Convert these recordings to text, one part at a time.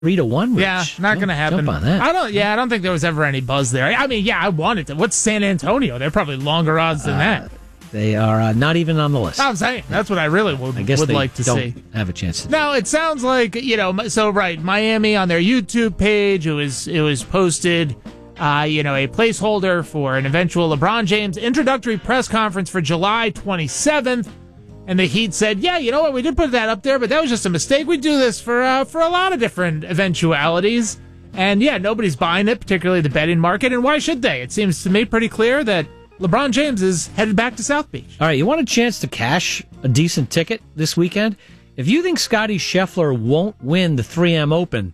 3-1. Yeah, not going to happen. Jump on that. I don't think there was ever any buzz there. I mean, I wanted to. What's San Antonio? They're probably longer odds than that. They are not even on the list. I'm saying that's what I really would like to see. Have a chance. Now it sounds like Miami on their YouTube page. It was posted. A placeholder for an eventual LeBron James introductory press conference for July 27th. And the Heat said, yeah, you know what, we did put that up there, but that was just a mistake. We do this for a lot of different eventualities. And, yeah, nobody's buying it, particularly the betting market. And why should they? It seems to me pretty clear that LeBron James is headed back to South Beach. All right, you want a chance to cash a decent ticket this weekend? If you think Scottie Scheffler won't win the 3M Open,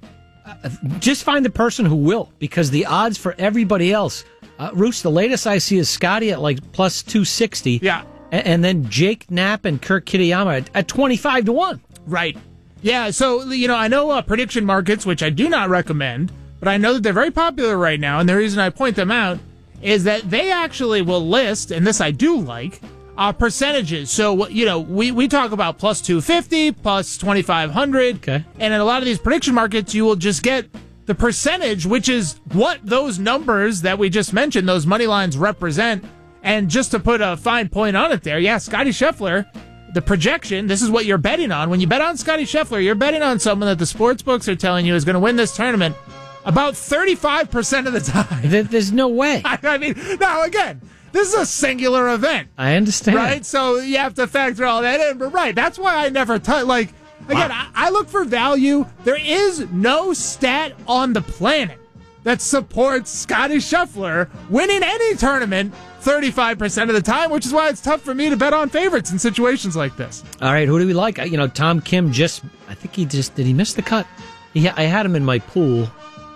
just find the person who will, because the odds for everybody else, Roots, the latest I see is Scottie at like plus 260. Yeah. And then Jake Knapp and Kurt Kitayama at 25-1. Right. Yeah, so, I know prediction markets, which I do not recommend, but I know that they're very popular right now, and the reason I point them out is that they actually will list, and this I do like, percentages. So, we talk about plus 250, plus 2,500, okay. And in a lot of these prediction markets, you will just get the percentage, which is what those numbers that we just mentioned, those money lines represent. And just to put a fine point on it there, Scottie Scheffler, the projection, this is what you're betting on. When you bet on Scottie Scheffler, you're betting on someone that the sports books are telling you is going to win this tournament about 35% of the time. There's no way. I mean, now again, this is a singular event. I understand. Right? So you have to factor all that in. But right, that's why I never again, I look for value. There is no stat on the planet that supports Scottie Scheffler winning any tournament 35% of the time, which is why it's tough for me to bet on favorites in situations like this. All right, who do we like? Tom Kim did he miss the cut? I had him in my pool.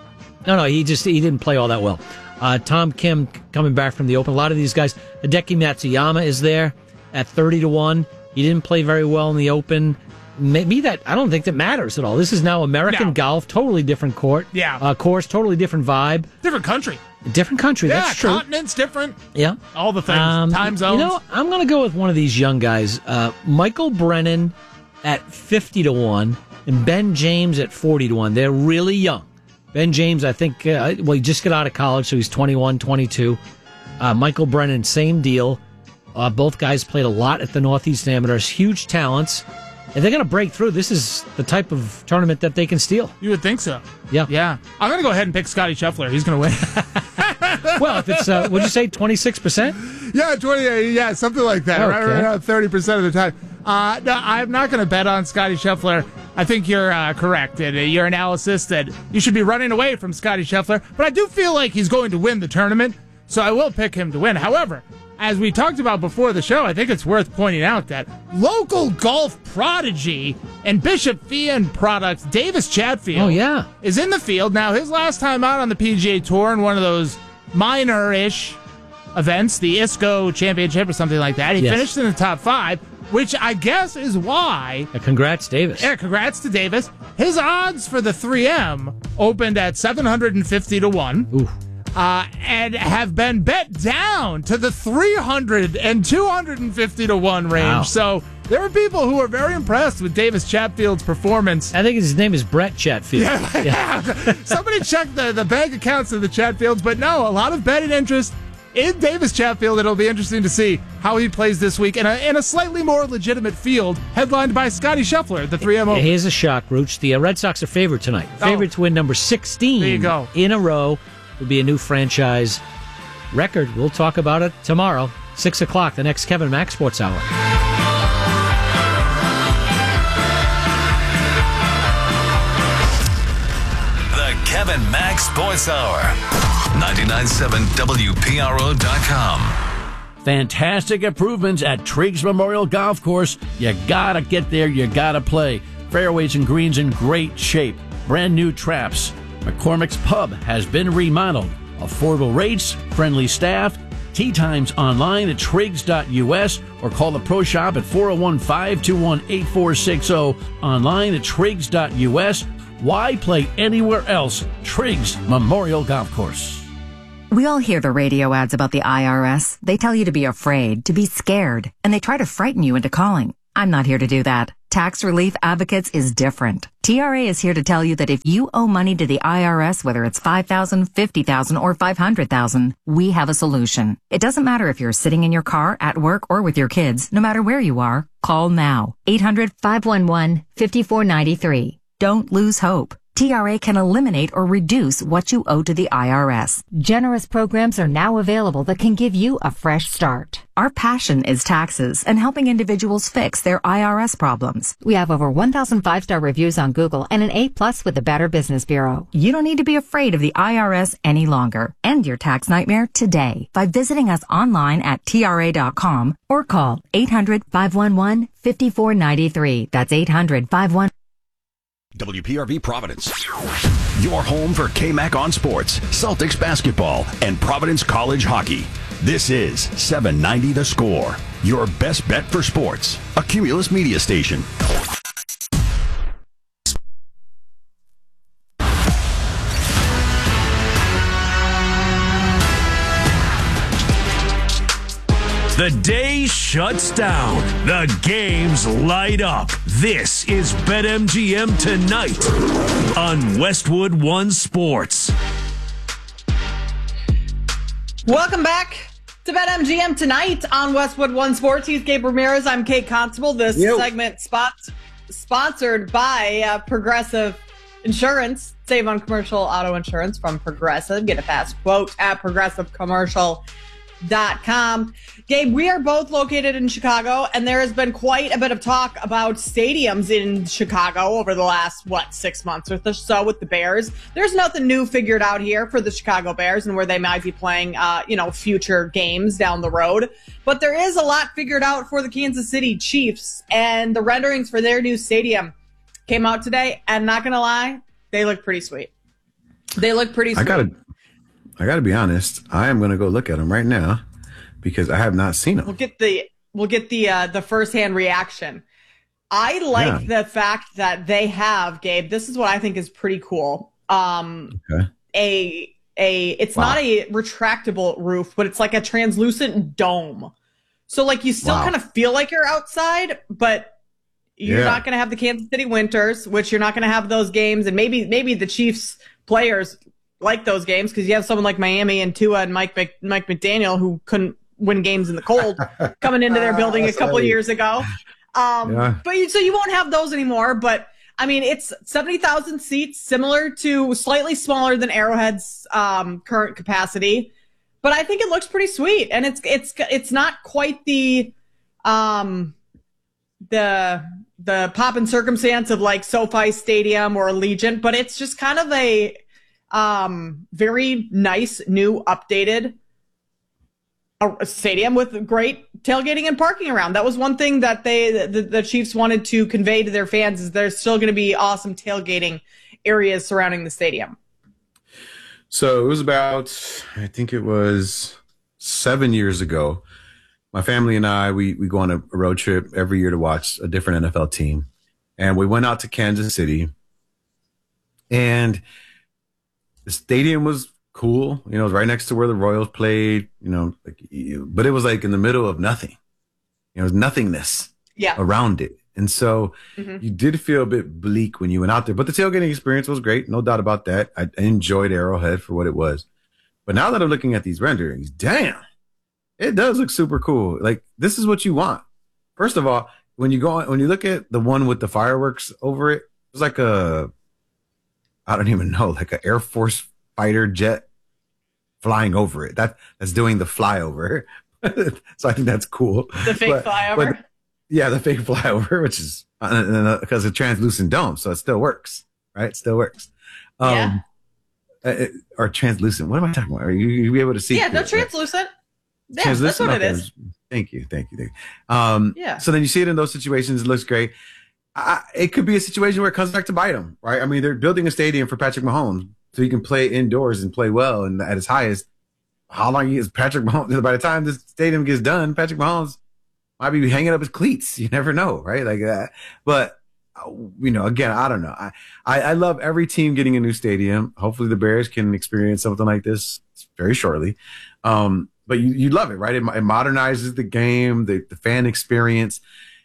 No, he didn't play all that well. Tom Kim coming back from the Open. A lot of these guys, Hideki Matsuyama is there at 30-1. He didn't play very well in the Open. Maybe I don't think that matters at all. This is now American golf, totally different court. Yeah. Course, totally different vibe. Different country. Different country, that's true. Continent's different. Yeah. All the things. Time zones. I'm going to go with one of these young guys. Michael Brennan at 50-1 and Ben James at 40-1. They're really young. Ben James, I think, he just got out of college, so he's 21, 22. Michael Brennan, same deal. Both guys played a lot at the Northeast Amateurs. Huge talents. And they're going to break through. This is the type of tournament that they can steal. You would think so. Yeah. Yeah. I'm going to go ahead and pick Scottie Scheffler. He's going to win. Well, if it's, what'd you say, 26%? Yeah, 28. Yeah, something like that. Okay. Right around 30% of the time. No, I'm not going to bet on Scottie Scheffler. I think you're correct in your analysis that you should be running away from Scottie Scheffler. But I do feel like he's going to win the tournament, so I will pick him to win. However, as we talked about before the show, I think it's worth pointing out that local golf prodigy and Bishop Feion product Davis Chatfield is in the field. Now, his last time out on the PGA Tour in one of those minor-ish events, the ISCO Championship or something like that, he finished in the top 5, which I guess is why... Congrats, Davis. Yeah, congrats to Davis. His odds for the 3M opened at 750-1. Ooh. And have been bet down to the 300 and 250-1 range. Wow. So there are people who are very impressed with Davis Chatfield's performance. I think his name is Brett Chatfield. Yeah. Somebody check the bank accounts of the Chatfields, but no, a lot of betting interest in Davis Chatfield. It'll be interesting to see how he plays this week in a slightly more legitimate field, headlined by Scottie Scheffler at the 3M Open. Here's a shock, Rooch. The Red Sox are favored tonight. Favorite to win number 16 there you go. In a row. Will be a new franchise record. We'll talk about it tomorrow, 6 o'clock, the next Kevin Mack Sports Hour. The Kevin Mack Sports Hour. 99.7 WPRO.com. Fantastic improvements at Triggs Memorial Golf Course. You gotta get there, you gotta play. Fairways and greens in great shape. Brand new traps. McCormick's Pub has been remodeled. Affordable rates, friendly staff, tee times online at Triggs.us or call the Pro Shop at 401-521-8460. Online at Triggs.us. Why play anywhere else? Triggs Memorial Golf Course. We all hear the radio ads about the IRS. They tell you to be afraid, to be scared, and they try to frighten you into calling. I'm not here to do that. Tax Relief Advocates is different. TRA is here to tell you that if you owe money to the IRS, whether it's $5,000, $50,000, or $500,000, we have a solution. It doesn't matter if you're sitting in your car, at work, or with your kids. No matter where you are, call now. 800-511-5493. Don't lose hope. TRA can eliminate or reduce what you owe to the IRS. Generous programs are now available that can give you a fresh start. Our passion is taxes and helping individuals fix their IRS problems. We have over 1,000 5-star reviews on Google and an A+ with the Better Business Bureau. You don't need to be afraid of the IRS any longer. End your tax nightmare today by visiting us online at TRA.com or call 800-511-5493. That's 800-511. WPRV Providence. Your home for KMAC on sports, Celtics basketball, and Providence College hockey. This is 790 The Score, your best bet for sports. A Cumulus media station. The day shuts down. The games light up. This is BetMGM Tonight on Westwood One Sports. Welcome back to BetMGM Tonight on Westwood One Sports. He's Gabe Ramirez. I'm Kate Constable. This segment sponsored by Progressive Insurance. Save on commercial auto insurance from Progressive. Get a fast quote at progressivecommercial.com. Gabe, we are both located in Chicago, and there has been quite a bit of talk about stadiums in Chicago over the last, 6 months or so with the Bears. There's nothing new figured out here for the Chicago Bears and where they might be playing, future games down the road. But there is a lot figured out for the Kansas City Chiefs, and the renderings for their new stadium came out today, and not going to lie, they look pretty sweet. They look pretty sweet. I got to be honest. I am going to go look at them right now because I have not seen them. We'll get the firsthand reaction. I like the fact that they have, Gabe. This is what I think is pretty cool. It's not a retractable roof, but it's like a translucent dome. So like you still kind of feel like you're outside, but you're not going to have the Kansas City winters, which you're not going to have those games, and maybe the Chiefs players like those games because you have someone like Miami and Tua and Mike McDaniel who couldn't win games in the cold coming into their building a couple of years ago. So you won't have those anymore. But I mean, it's 70,000 seats, slightly smaller than Arrowhead's current capacity. But I think it looks pretty sweet, and it's not quite the pomp and circumstance of like SoFi Stadium or Allegiant, but it's just kind of a very nice, new, updated stadium with great tailgating and parking around. That was one thing that the Chiefs wanted to convey to their fans is there's still going to be awesome tailgating areas surrounding the stadium. So it was I think it was 7 years ago. My family and I, we go on a road trip every year to watch a different NFL team. And we went out to Kansas City, and the stadium was cool. It was right next to where the Royals played, but it was like in the middle of nothing. It was nothingness around it. And so you did feel a bit bleak when you went out there, but the tailgating experience was great. No doubt about that. I enjoyed Arrowhead for what it was. But now that I'm looking at these renderings, damn, it does look super cool. Like, this is what you want. First of all, when you look at the one with the fireworks over it, it was like I don't even know, like an Air Force fighter jet flying over it. That's doing the flyover. So I think that's cool. The fake flyover? The fake flyover, which is because of translucent dome. So it still works, right? It still works. Or translucent. What am I talking about? Are you be able to see? Yeah, no, translucent. Yeah, translucent? That's what it is. Thank you. So then you see it in those situations. It looks great. It could be a situation where it comes back to bite them, right? I mean, they're building a stadium for Patrick Mahomes so he can play indoors and play well and at his highest. How long is Patrick Mahomes? By the time this stadium gets done, Patrick Mahomes might be hanging up his cleats. You never know, right? Like that. But, again, I don't know. I love every team getting a new stadium. Hopefully the Bears can experience something like this very shortly. But you love it, right? It modernizes the game, the fan experience.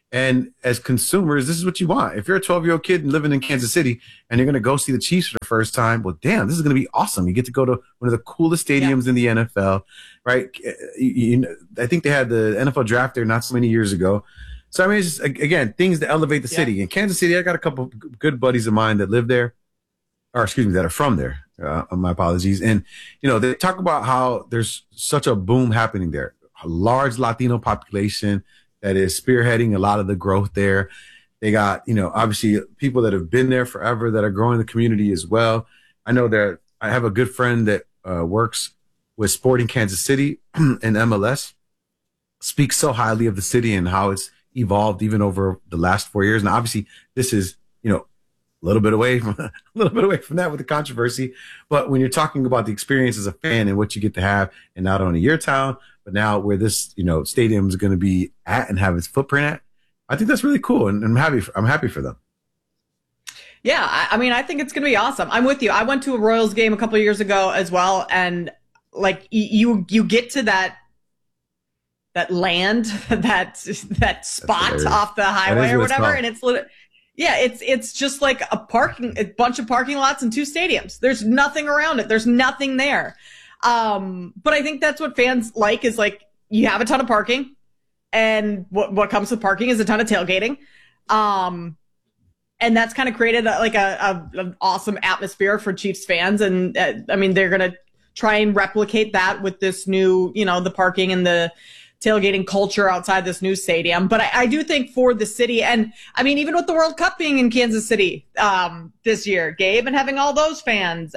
And as consumers, this is what you want. If you're a 12-year-old kid living in Kansas City and you're going to go see the Chiefs for the first time, well, damn, this is going to be awesome. You get to go to one of the coolest stadiums in the NFL, right? I think they had the NFL draft there not so many years ago. So, I mean, it's just, again, things to elevate the city. In Kansas City, I got a couple good buddies of mine that live there, or excuse me, that are from there. My apologies. And, they talk about how there's such a boom happening there. A large Latino population that is spearheading a lot of the growth there. They got, obviously people that have been there forever that are growing the community as well. I know that I have a good friend that works with Sporting Kansas City and MLS, speaks so highly of the city and how it's evolved even over the last 4 years. And obviously this is, a little bit away from that with the controversy. But when you're talking about the experience as a fan and what you get to have in not only your town, but now where this, stadium is going to be at and have its footprint at, I think that's really cool. And I'm happy for them. Yeah. I think it's going to be awesome. I'm with you. I went to a Royals game a couple of years ago as well. And like you get to that land, that spot off the highway or whatever. And it's just like a bunch of parking lots and two stadiums. There's nothing around it. There's nothing there. But I think that's what fans like, is like, you have a ton of parking, and what comes with parking is a ton of tailgating. And that's kind of created an awesome atmosphere for Chiefs fans. And they're going to try and replicate that with this new, the parking and the tailgating culture outside this new stadium. But I do think for the city, and even with the World Cup being in Kansas City, this year, Gabe, and having all those fans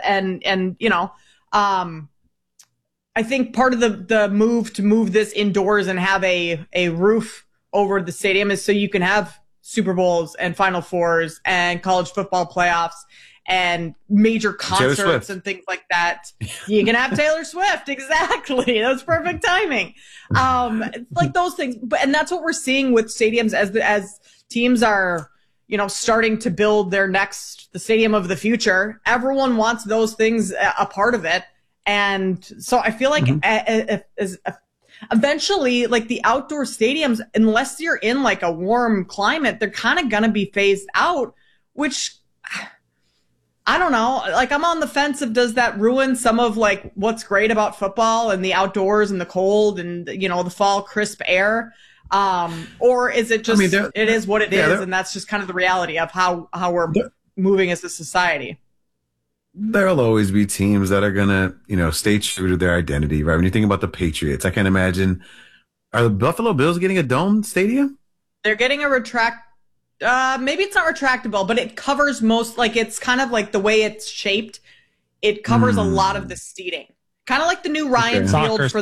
I think part of the move to move this indoors and have a roof over the stadium is so you can have Super Bowls and Final Fours and college football playoffs and major concerts and things like that. You can have Taylor Swift. Exactly. That's perfect timing. Like those things. And that's what we're seeing with stadiums as teams are, starting to build the stadium of the future. Everyone wants those things a part of it. And so I feel like eventually, like the outdoor stadiums, unless you're in like a warm climate, they're kind of going to be phased out, which I don't know. Like, I'm on the fence of, does that ruin some of like what's great about football and the outdoors and the cold and, the fall crisp air? Or is it just, it is what it is. And that's just kind of the reality of how we're moving as a society. There'll always be teams that are going to, stay true to their identity, right? When you think about the Patriots, I can't imagine, are the Buffalo Bills getting a domed stadium? They're getting a maybe it's not retractable, but it covers it's kind of like the way it's shaped. It covers a lot of the seating. Kind of like the new Ryan Field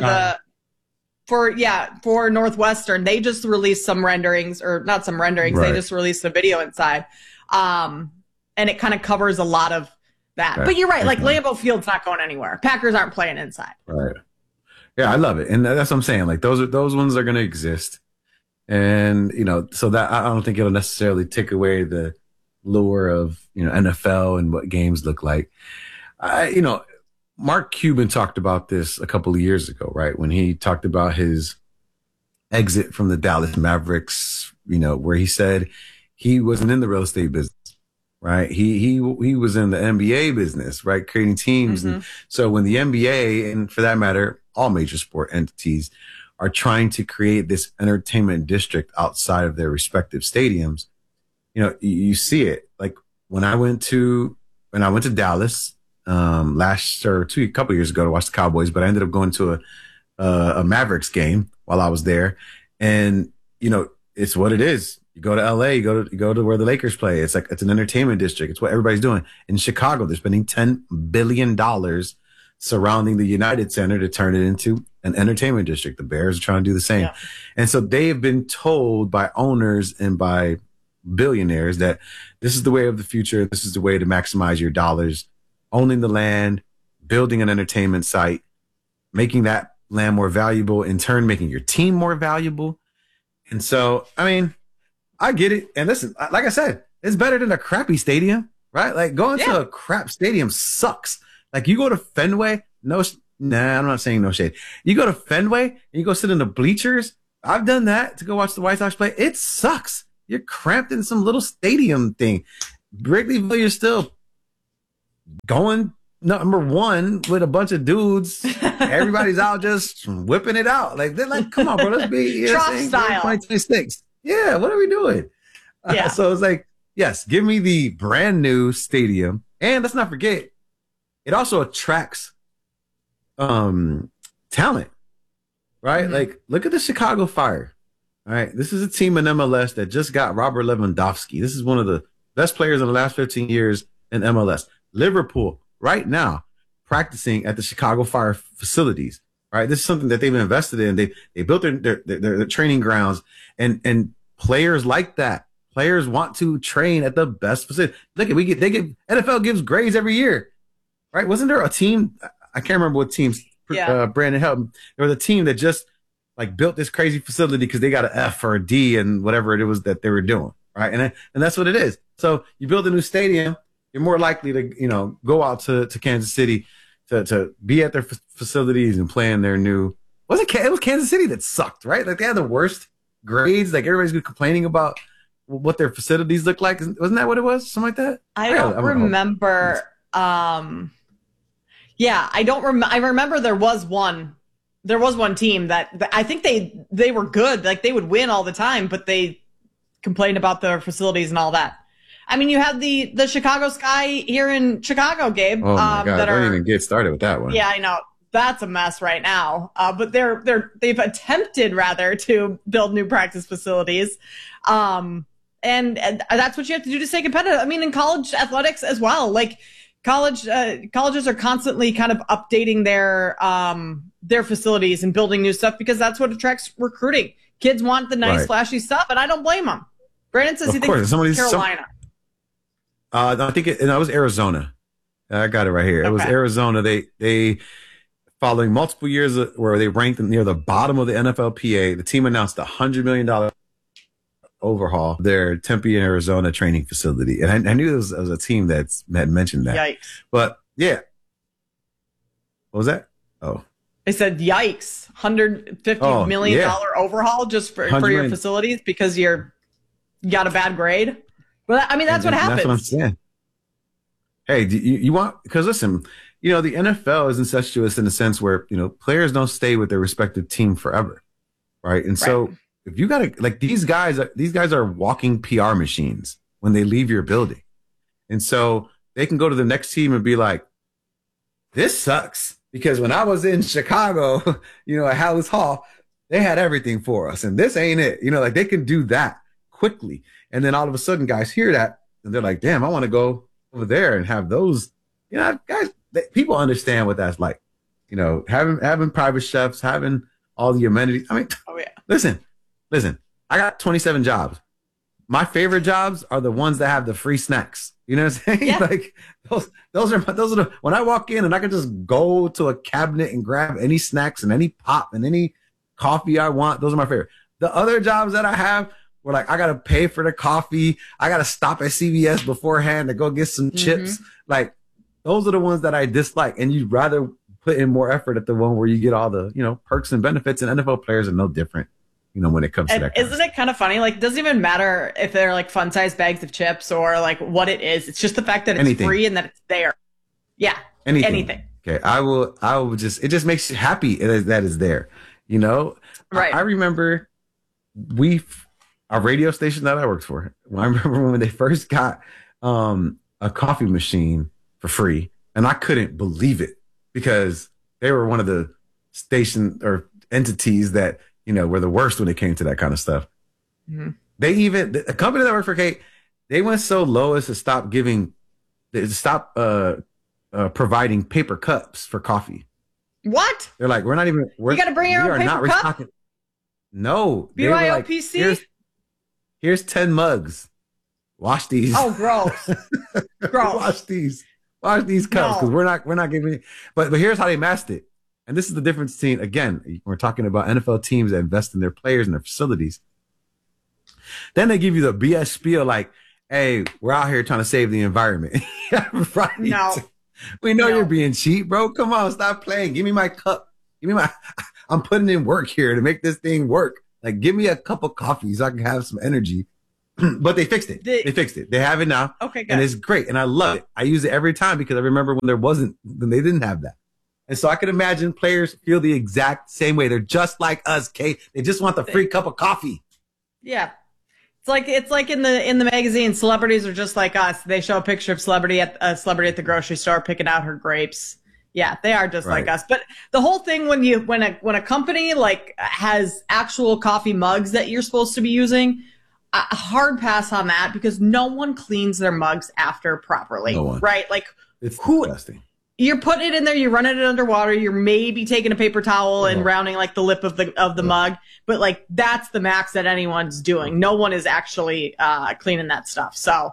for Northwestern. They just released some renderings, or not some renderings. Right. They just released a video inside. And it kind of covers a lot of that. But you're right. Like Lambeau Field's not going anywhere. Packers aren't playing inside. Right. Yeah, I love it. And that's what I'm saying. Like those ones are going to exist. And, so that I don't think it'll necessarily take away the lure of, NFL and what games look like. Mark Cuban talked about this a couple of years ago, right? When he talked about his exit from the Dallas Mavericks, where he said he wasn't in the real estate business, right? He was in the NBA business, right? Creating teams. Mm-hmm. And so when the NBA, and for that matter, all major sport entities, are trying to create this entertainment district outside of their respective stadiums, you see it. Like when I went to Dallas a couple years ago to watch the Cowboys, but I ended up going to a Mavericks game while I was there, and it's what it is. You go to LA, you go to where the Lakers play. It's an entertainment district. It's what everybody's doing. In Chicago, they're spending $10 billion surrounding the United Center to turn it into an entertainment district. The Bears are trying to do the same. Yeah. And so they have been told by owners and by billionaires that this is the way of the future. This is the way to maximize your dollars, owning the land, building an entertainment site, making that land more valuable, in turn, making your team more valuable. And so, I get it. And listen, like I said, it's better than a crappy stadium, right? Like going to a crap stadium sucks. Like you go to Fenway, I'm not saying no shade. You go to Fenway and you go sit in the bleachers I've done that to go watch the White Sox play. It sucks. You're cramped in some little stadium thing. Wrigleyville, you're still going number one with a bunch of dudes. Everybody's out just whipping it out. Like, they're like, come on, bro, let's be Trop style. 2026. Yeah, what are we doing? Yeah. So it's like, yes, give me the brand new stadium. And let's not forget, it also attracts talent, right? Mm-hmm. Like, look at the Chicago Fire. All right. This is a team in MLS that just got Robert Lewandowski. This is one of the best players in the last 15 years in MLS. Liverpool, right now, practicing at the Chicago Fire facilities. Right. This is something that they've invested in. They built their training grounds, and players like that. Players want to train at the best facility. Look, NFL gives grades every year. Right. Wasn't there a team? I can't remember what teams. Yeah. Brandon helped. There was a team that just like built this crazy facility because they got an F or a D and whatever it was that they were doing. Right. And that's what it is. So you build a new stadium, you're more likely to, go out to Kansas City to be at their facilities and play in their new, it was Kansas City that sucked, right? Like they had the worst grades. Like everybody's complaining about what their facilities look like. Wasn't that what it was? Something like that? I don't remember. Yeah, I don't remember. I remember there was one team that I think they were good. Like they would win all the time, but they complained about their facilities and all that. I mean, you have the Chicago Sky here in Chicago, Gabe. Oh my God! Don't even get started with that one. Yeah, I know that's a mess right now. But they've attempted rather to build new practice facilities, and that's what you have to do to stay competitive. I mean, in college athletics as well, like. Colleges are constantly kind of updating their facilities and building new stuff because that's what attracts recruiting. Kids want the nice, flashy stuff, and I don't blame them. Brandon says he thinks it's Carolina. I think that was Arizona. I got it right here. Okay. It was Arizona. They following multiple years where they ranked near the bottom of the NFLPA, the team announced $100 million overhaul their Tempe, Arizona training facility. And I knew there was a team that had mentioned that. Yikes. But yeah. What was that? Oh. They said, yikes, $150 million overhaul just for your facilities because you got a bad grade. Well, I mean, that's what happens. That's what I'm saying. Hey, you want, because listen, the NFL is incestuous in the sense where, players don't stay with their respective team forever. Right. And so, if you gotta these guys are walking PR machines when they leave your building. And so they can go to the next team and be like, this sucks because when I was in Chicago, at Hallis Hall, they had everything for us and this ain't it. They can do that quickly. And then all of a sudden guys hear that and they're like, damn, I want to go over there and have those, guys, people understand what that's like, having private chefs, having all the amenities. I mean, Listen, I got 27 jobs. My favorite jobs are the ones that have the free snacks. You know what I'm saying? Yeah. Like those are the, when I walk in and I can just go to a cabinet and grab any snacks and any pop and any coffee I want. Those are my favorite. The other jobs that I have were like, I got to pay for the coffee. I got to stop at CVS beforehand to go get some chips. Like those are the ones that I dislike. And you'd rather put in more effort at the one where you get all the, perks and benefits, and NFL players are no different. When it comes to that. Isn't it kind of funny? Like, it doesn't even matter if they're like fun size bags of chips or like what it is. It's just the fact that it's free and that it's there. Yeah. Anything. Okay. I will just, it just makes you happy that is there. Right. I remember our radio station that I worked for, I remember when they first got a coffee machine for free, and I couldn't believe it because they were one of the station or entities that, were the worst when it came to that kind of stuff. Mm-hmm. A company that worked for Kate, they went so low as to stop providing paper cups for coffee. What? They're like, you got to bring your own paper cup? No. BYOPC? Like, here's 10 mugs. Wash these. Oh, gross. Wash these cups because we're not giving it. But here's how they masked it. And this is the difference between, again, we're talking about NFL teams that invest in their players and their facilities. Then they give you the BS spiel like, hey, we're out here trying to save the environment. Right? No. We know you're being cheap, bro. Come on, stop playing. Give me my cup. I'm putting in work here to make this thing work. Like, give me a cup of coffee so I can have some energy. But they fixed it. They fixed it. They have it now. Okay, good. And it's great. And I love it. I use it every time because I remember when they didn't have that. And so I can imagine players feel the exact same way. They're just like us, Kate. They just want the free cup of coffee. Yeah. It's like in the magazine, celebrities are just like us. They show a picture of celebrity at the grocery store picking out her grapes. Yeah, they are just like us. But the whole thing when a company like has actual coffee mugs that you're supposed to be using, a hard pass on that because no one cleans their mugs after properly. No one. Right? Like it's disgusting. You're putting it in there, you're running it underwater, you're maybe taking a paper towel and rounding like the lip of the mug, but like that's the max that anyone's doing. No one is actually cleaning that stuff. So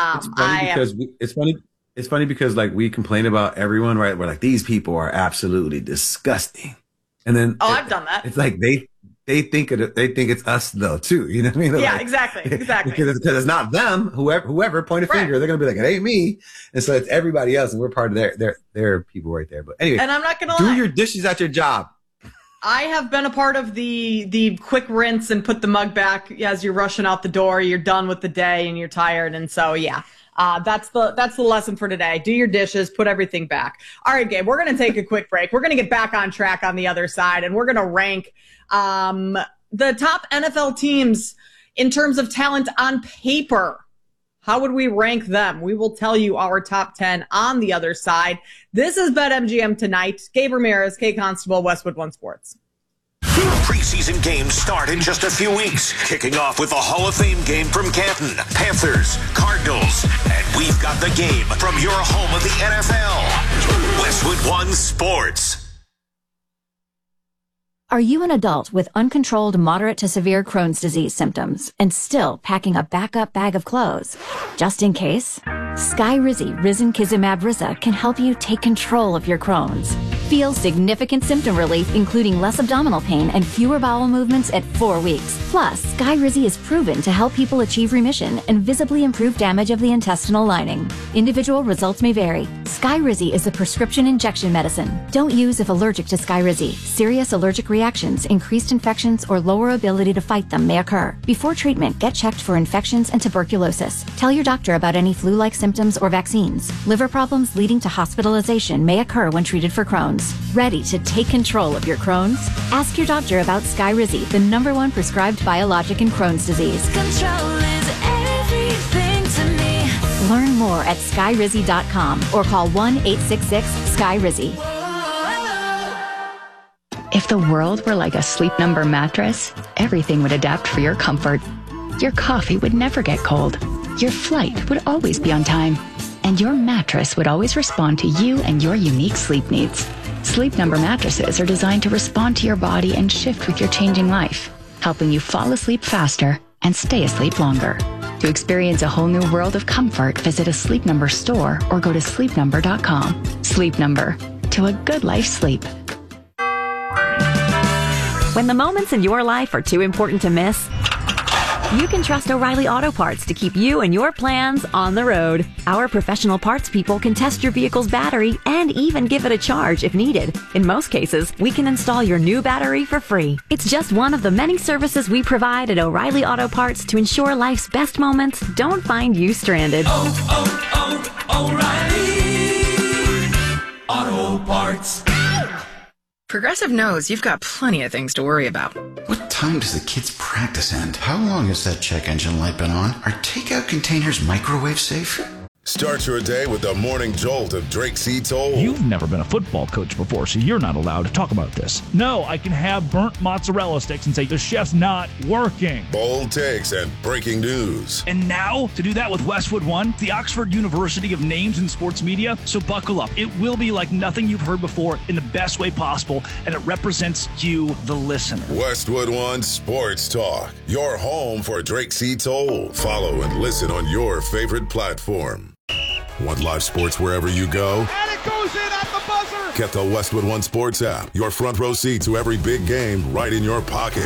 it's funny because like we complain about everyone, right? We're like, these people are absolutely disgusting. And then I've done that. It's like they think it's us though too. You know what I mean? Yeah, like, exactly. Because it's not them. Whoever point a finger, they're gonna be like, it ain't me. And so it's everybody else, and we're part of their people right there. But anyway, and I'm not gonna do lie. your dishes at your job. I have been a part of the quick rinse and put the mug back as you're rushing out the door. You're done with the day and you're tired, and so yeah. That's the lesson for today. Do your dishes, put everything back. All right, Gabe, we're going to take a quick break. We're going to get back on track on the other side, and we're going to rank the top NFL teams in terms of talent on paper. How would we rank them? We will tell you our top 10 on the other side. This is BetMGM Tonight. Gabe Ramirez, Kate Constable, Westwood One Sports. Preseason games start in just a few weeks, kicking off with a Hall of Fame game from Canton, Panthers, Cardinals, and we've got the game from your home of the NFL, Westwood One Sports. Are you an adult with uncontrolled moderate to severe Crohn's disease symptoms and still packing a backup bag of clothes? Just in case, Skyrizi Risankizumab Riza can help you take control of your Crohn's. Feel significant symptom relief, including less abdominal pain and fewer bowel movements at 4 weeks. Plus, Skyrizi is proven to help people achieve remission and visibly improve damage of the intestinal lining. Individual results may vary. Skyrizi is a prescription injection medicine. Don't use if allergic to Skyrizi. Serious allergic reactions, increased infections, or lower ability to fight them may occur. Before treatment, get checked for infections and tuberculosis. Tell your doctor about any flu-like symptoms or vaccines. Liver problems leading to hospitalization may occur when treated for Crohn's. Ready to take control of your Crohn's? Ask your doctor about Skyrizi, the #1 prescribed biologic in Crohn's disease. Control is everything to me. Learn more at Skyrizi.com or call 1-866-SKYRIZI. If the world were like a Sleep Number mattress, everything would adapt for your comfort. Your coffee would never get cold. Your flight would always be on time. And your mattress would always respond to you and your unique sleep needs. Sleep Number mattresses are designed to respond to your body and shift with your changing life, helping you fall asleep faster and stay asleep longer. To experience a whole new world of comfort, visit a Sleep Number store or go to sleepnumber.com. Sleep Number. To a good life's sleep. When the moments in your life are too important to miss, you can trust O'Reilly Auto Parts to keep you and your plans on the road. Our professional parts people can test your vehicle's battery and even give it a charge if needed. In most cases, we can install your new battery for free. It's just one of the many services we provide at O'Reilly Auto Parts to ensure life's best moments don't find you stranded. O'Reilly Auto Parts. Progressive knows you've got plenty of things to worry about. What time does the kids' practice end? How long has that check engine light been on? Are takeout containers microwave safe? Start your day with the morning jolt of Drake C. Toll. You've never been a football coach before, so you're not allowed to talk about this. No, I can have burnt mozzarella sticks and say the chef's not working. Bold takes and breaking news. And now, to do that with Westwood One, the Oxford University of Names in Sports Media, so buckle up. It will be like nothing you've heard before in the best way possible, and it represents you, the listener. Westwood One Sports Talk, your home for Drake C. Toll. Follow and listen on your favorite platform. Want live sports wherever you go? And it goes in at the buzzer! Get the Westwood One Sports app. Your front row seat to every big game right in your pocket.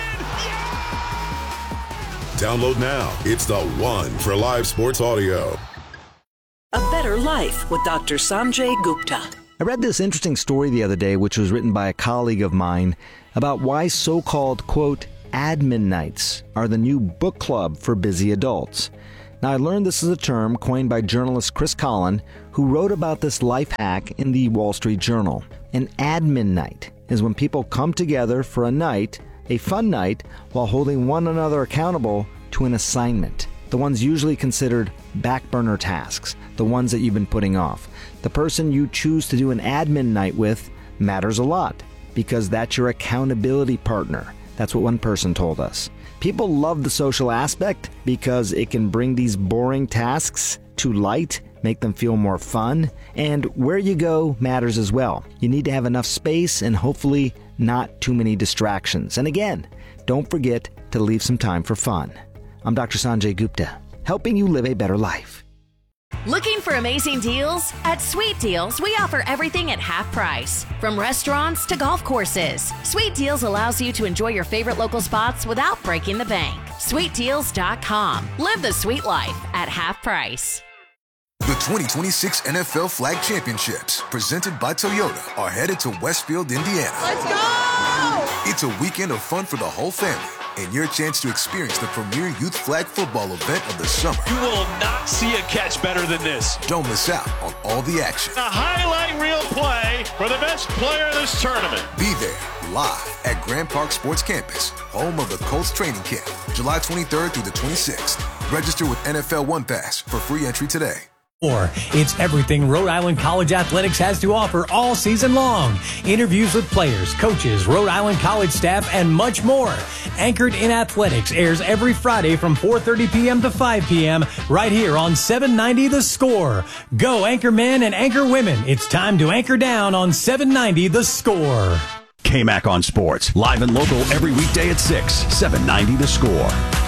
Download now. It's the one for live sports audio. A Better Life with Dr. Sanjay Gupta. I read this interesting story the other day, which was written by a colleague of mine, about why so-called, quote, admin nights are the new book club for busy adults. Now, I learned this is a term coined by journalist Chris Collin, who wrote about this life hack in the Wall Street Journal. An admin night is when people come together for a night, a fun night, while holding one another accountable to an assignment. The ones usually considered back burner tasks, the ones that you've been putting off. The person you choose to do an admin night with matters a lot because that's your accountability partner. That's what one person told us. People love the social aspect because it can bring these boring tasks to light, make them feel more fun, and where you go matters as well. You need to have enough space and hopefully not too many distractions. And again, don't forget to leave some time for fun. I'm Dr. Sanjay Gupta, helping you live a better life. Looking for amazing deals? At Sweet Deals, we offer everything at half price. From restaurants to golf courses, Sweet Deals allows you to enjoy your favorite local spots without breaking the bank. SweetDeals.com. Live the sweet life at half price. The 2026 NFL Flag Championships, presented by Toyota, are headed to Westfield, Indiana. Let's go! It's a weekend of fun for the whole family and your chance to experience the premier youth flag football event of the summer. You will not see a catch better than this. Don't miss out on all the action. A highlight reel play for the best player in this tournament. Be there live at Grand Park Sports Campus, home of the Colts training camp, July 23rd through the 26th. Register with NFL One Pass for free entry today. It's everything Rhode Island College Athletics has to offer all season long. Interviews with players, coaches, Rhode Island College staff, and much more. Anchored in Athletics airs every Friday from 4:30 p.m. to 5 p.m. right here on 790 The Score. Go Anchor Men and Anchor Women. It's time to anchor down on 790 The Score. KMAC on Sports, live and local every weekday at 6, 790 The Score.